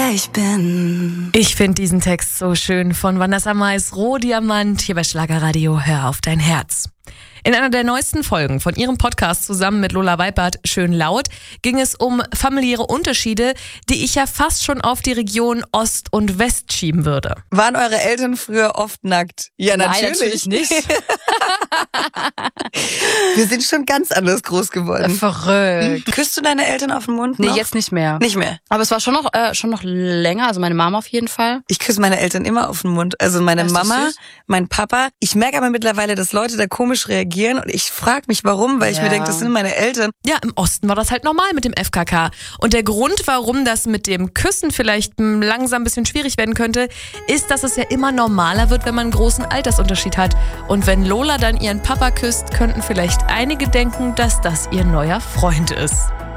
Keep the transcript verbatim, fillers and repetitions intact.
wer ich bin. Ich finde diesen Text so schön von Vanessa Mais, Rohdiamant, hier bei Schlagerradio, hör auf dein Herz. In einer der neuesten Folgen von ihrem Podcast zusammen mit Lola Weipert, Schön laut, ging es um familiäre Unterschiede, die ich ja fast schon auf die Region Ost und West schieben würde. Waren eure Eltern früher oft nackt? Ja, natürlich, Nein, natürlich nicht. Wir sind schon ganz anders groß geworden. Verrückt. Küsst du deine Eltern auf den Mund Nee, noch? jetzt nicht mehr. Nicht mehr. Aber es war schon noch, äh, schon noch länger, also meine Mama auf jeden Fall. Ich küsse meine Eltern immer auf den Mund. Also meine Das ist Mama, süß. mein Papa. Ich merke aber mittlerweile, dass Leute da komisch reagieren und ich frage mich, warum, weil ich Ja. mir denke, das sind meine Eltern. Ja, im Osten war das halt normal mit dem F K K. Und der Grund, warum das mit dem Küssen vielleicht hm, langsam ein bisschen schwierig werden könnte, ist, dass es ja immer normaler wird, wenn man einen großen Altersunterschied hat. Und wenn Lola dann ihren Papa küsst, könnten vielleicht einige denken, dass das ihr neuer Freund ist.